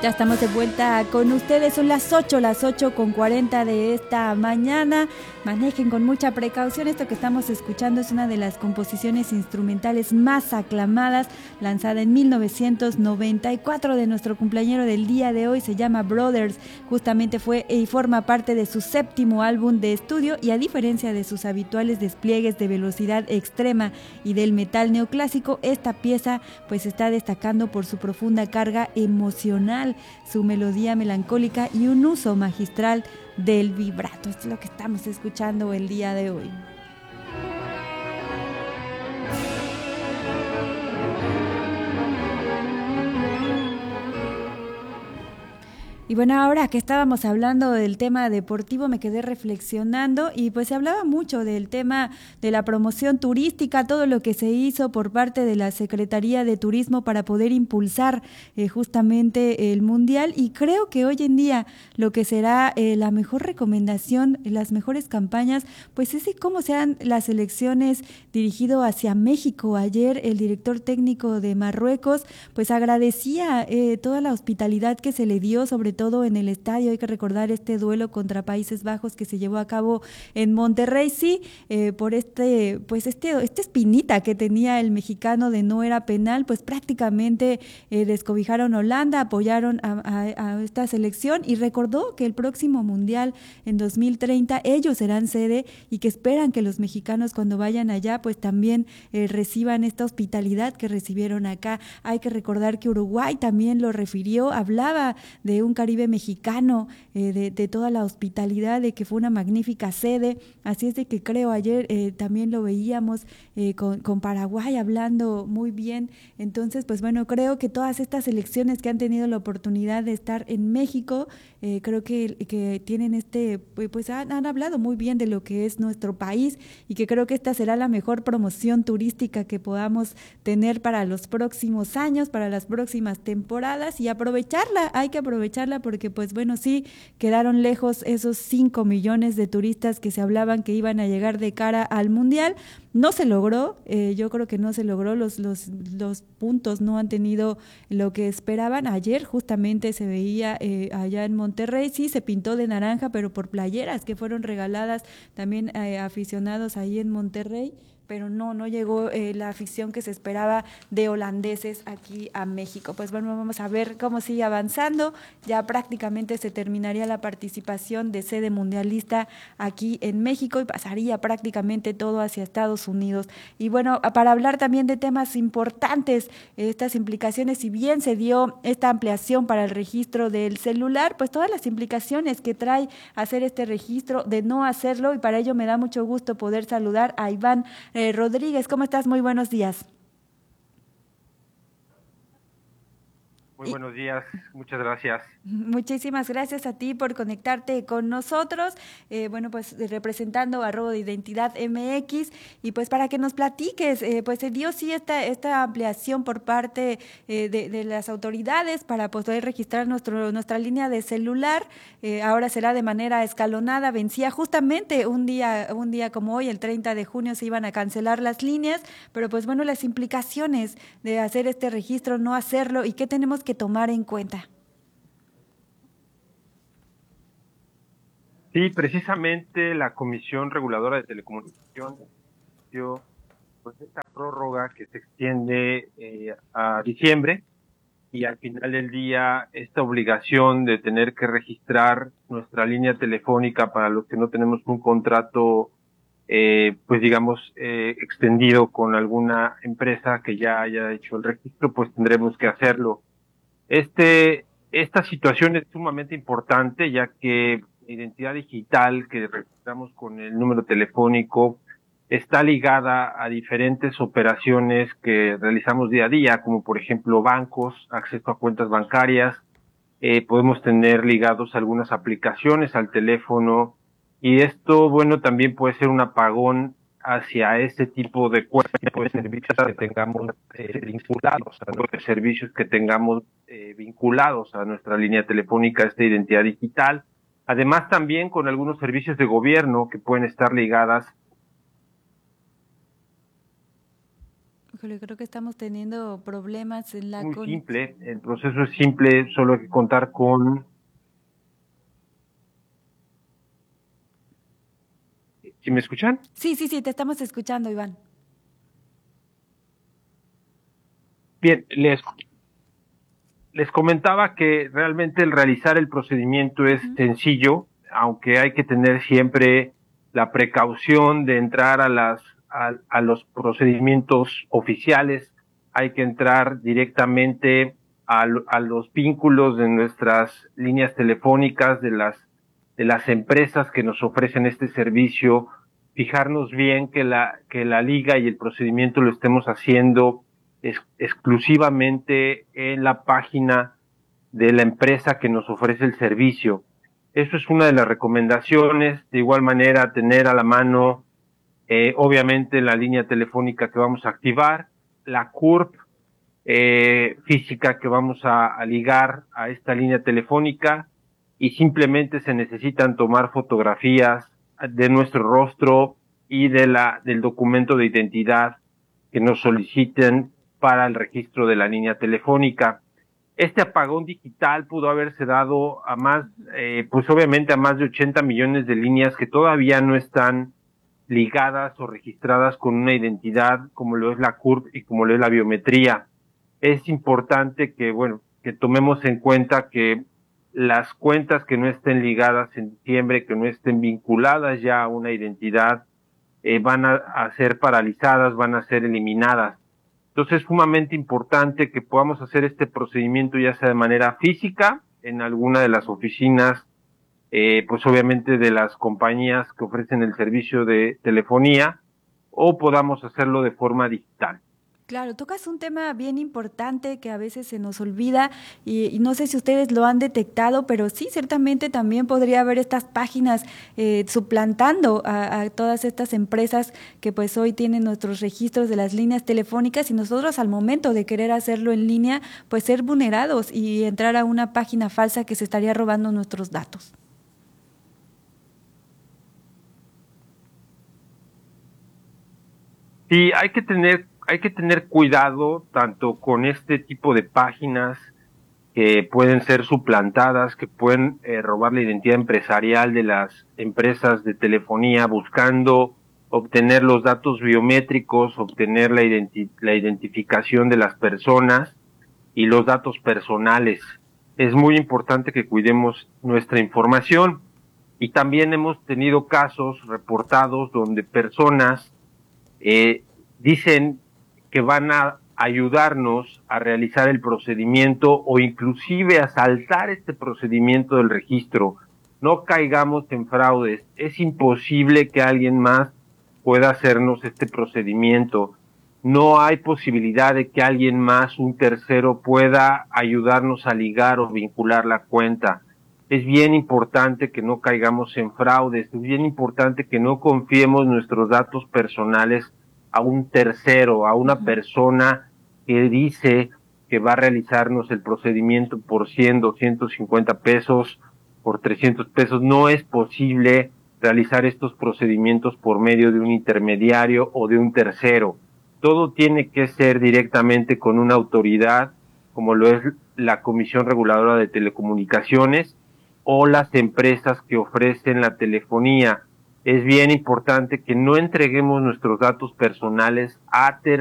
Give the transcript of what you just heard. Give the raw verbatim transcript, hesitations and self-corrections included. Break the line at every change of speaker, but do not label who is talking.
Ya estamos de vuelta con ustedes, son las ocho, las ocho con cuarenta de esta mañana. Manejen con mucha precaución, esto que estamos escuchando es una de las composiciones instrumentales más aclamadas, lanzada en mil novecientos noventa y cuatro de nuestro cumpleañero del día de hoy, se llama Brothers, justamente fue y forma parte de su séptimo álbum de estudio y a diferencia de sus habituales despliegues de velocidad extrema y del metal neoclásico, esta pieza pues está destacando por su profunda carga emocional, su melodía melancólica y un uso magistral del vibrato. Esto es lo que estamos escuchando el día de hoy. Y bueno, ahora que estábamos hablando del tema deportivo, me quedé reflexionando y pues se hablaba mucho del tema de la promoción turística, todo lo que se hizo por parte de la Secretaría de Turismo para poder impulsar eh, justamente el Mundial, y creo que hoy en día lo que será eh, la mejor recomendación, las mejores campañas, pues es cómo sean las elecciones dirigido hacia México. Ayer el director técnico de Marruecos pues agradecía eh, toda la hospitalidad que se le dio, sobre todo todo en el estadio. Hay que recordar este duelo contra Países Bajos que se llevó a cabo en Monterrey, sí, eh, por este, pues este, esta espinita que tenía el mexicano de no era penal, pues prácticamente eh, descobijaron a Holanda, apoyaron a, a, a esta selección y recordó que el próximo Mundial en dos mil treinta ellos serán sede y que esperan que los mexicanos cuando vayan allá pues también eh, reciban esta hospitalidad que recibieron acá. Hay que recordar que Uruguay también lo refirió, hablaba de un Caribe mexicano, eh, de, de toda la hospitalidad, de que fue una magnífica sede, así es de que creo ayer eh, también lo veíamos eh, con, con Paraguay hablando muy bien. Entonces pues bueno, creo que todas estas elecciones que han tenido la oportunidad de estar en México, eh, creo que, que tienen este, pues han, han hablado muy bien de lo que es nuestro país y que creo que esta será la mejor promoción turística que podamos tener para los próximos años, para las próximas temporadas, y aprovecharla, hay que aprovecharla porque pues bueno, sí quedaron lejos esos cinco millones de turistas que se hablaban que iban a llegar de cara al Mundial. No se logró, eh, yo creo que no se logró, los, los, los puntos no han tenido lo que esperaban. Ayer justamente se veía eh, allá en Monterrey, sí se pintó de naranja, pero por playeras que fueron regaladas también eh, aficionados ahí en Monterrey, pero no, no llegó eh, la afición que se esperaba de holandeses aquí a México. Pues bueno, vamos a ver cómo sigue avanzando. Ya prácticamente se terminaría la participación de sede mundialista aquí en México y pasaría prácticamente todo hacia Estados Unidos. Y bueno, para hablar también de temas importantes, estas implicaciones, si bien se dio esta ampliación para el registro del celular, pues todas las implicaciones que trae hacer este registro, de no hacerlo, y para ello me da mucho gusto poder saludar a Iván Eh, Rodríguez. ¿Cómo estás? Muy buenos días.
Muy buenos días, muchas gracias.
Muchísimas gracias a ti por conectarte con nosotros, eh, bueno, pues representando a Robo de Identidad M X, y pues para que nos platiques, eh, pues se dio sí esta, esta ampliación por parte eh, de, de las autoridades para poder registrar nuestro, nuestra línea de celular. Eh, ahora será de manera escalonada, vencía justamente un día, un día como hoy, el treinta de junio, se iban a cancelar las líneas, pero pues bueno, las implicaciones de hacer este registro, no hacerlo, y qué tenemos que tomar en cuenta.
Sí, precisamente la Comisión Reguladora de Telecomunicaciones dio pues esta prórroga que se extiende eh, a diciembre, y al final del día esta obligación de tener que registrar nuestra línea telefónica para los que no tenemos un contrato eh, pues digamos eh, extendido con alguna empresa que ya haya hecho el registro, pues tendremos que hacerlo. Este, esta situación es sumamente importante, ya que la identidad digital que registramos con el número telefónico está ligada a diferentes operaciones que realizamos día a día, como por ejemplo bancos, acceso a cuentas bancarias, eh, podemos tener ligados algunas aplicaciones al teléfono, y esto, bueno, también puede ser un apagón hacia este tipo de cuentas de servicios que tengamos eh, vinculados a nuestros servicios que tengamos eh, vinculados a nuestra línea telefónica, esta identidad digital. Además, también con algunos servicios de gobierno que pueden estar ligadas.
Híjole, creo que estamos teniendo problemas en la...
Muy
con...
simple, el proceso es simple, solo hay que contar con... ¿Sí me escuchan?
Sí, sí, sí, te estamos escuchando, Iván.
Bien, les, les comentaba que realmente el realizar el procedimiento es uh-huh. sencillo, aunque hay que tener siempre la precaución de entrar a las a, a los procedimientos oficiales, hay que entrar directamente a, a los vínculos de nuestras líneas telefónicas de las de las empresas que nos ofrecen este servicio, fijarnos bien que la que la liga y el procedimiento lo estemos haciendo es, exclusivamente en la página de la empresa que nos ofrece el servicio. Eso es una de las recomendaciones. De igual manera, tener a la mano, eh, obviamente, la línea telefónica que vamos a activar, la C U R P eh, física que vamos a, a ligar a esta línea telefónica, y simplemente se necesitan tomar fotografías de nuestro rostro y de la del documento de identidad que nos soliciten para el registro de la línea telefónica. Este apagón digital pudo haberse dado a más, eh, pues obviamente a más de ochenta millones de líneas que todavía no están ligadas o registradas con una identidad como lo es la C U R P y como lo es la biometría. Es importante que, bueno, que tomemos en cuenta que las cuentas que no estén ligadas en diciembre, que no estén vinculadas ya a una identidad, eh, van a, a ser paralizadas, van a ser eliminadas. Entonces es sumamente importante que podamos hacer este procedimiento ya sea de manera física, en alguna de las oficinas, eh, pues obviamente de las compañías que ofrecen el servicio de telefonía, o podamos hacerlo de forma digital.
Claro, tocas un tema bien importante que a veces se nos olvida y, y no sé si ustedes lo han detectado, pero sí, ciertamente también podría haber estas páginas eh, suplantando a, a todas estas empresas que pues hoy tienen nuestros registros de las líneas telefónicas y nosotros al momento de querer hacerlo en línea, pues ser vulnerados y entrar a una página falsa que se estaría robando nuestros datos.
Sí, hay que tener Hay que tener cuidado tanto con este tipo de páginas que pueden ser suplantadas, que pueden eh, robar la identidad empresarial de las empresas de telefonía buscando obtener los datos biométricos, obtener la, identi- la identificación de las personas y los datos personales. Es muy importante que cuidemos nuestra información y también hemos tenido casos reportados donde personas eh, dicen que van a ayudarnos a realizar el procedimiento o inclusive a saltar este procedimiento del registro. No caigamos en fraudes. Es imposible que alguien más pueda hacernos este procedimiento. No hay posibilidad de que alguien más, un tercero, pueda ayudarnos a ligar o vincular la cuenta. Es bien importante que no caigamos en fraudes. Es bien importante que no confiemos nuestros datos personales a un tercero, a una persona que dice que va a realizarnos el procedimiento por cien, doscientos cincuenta pesos, por trescientos pesos. No es posible realizar estos procedimientos por medio de un intermediario o de un tercero. Todo tiene que ser directamente con una autoridad, como lo es la Comisión Reguladora de Telecomunicaciones o las empresas que ofrecen la telefonía. Es bien importante que no entreguemos nuestros datos personales a terceros.